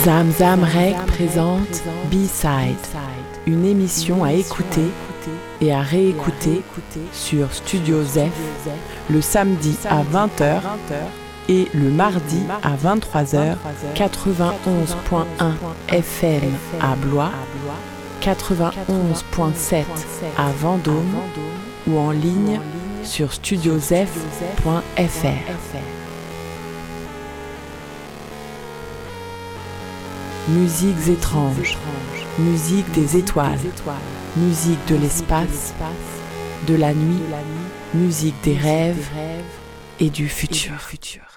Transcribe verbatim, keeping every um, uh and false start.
Zamzam Rec présente B-Side, une émission à écouter et à réécouter sur Studio Zef le samedi à vingt heures et le mardi à vingt-trois heures, quatre-vingt-onze point un F M à Blois, quatre-vingt-onze point sept à Vendôme ou en ligne sur studiozef point F R. Musiques étranges, musique des étoiles, musique de l'espace, de la nuit, musique des rêves et du futur.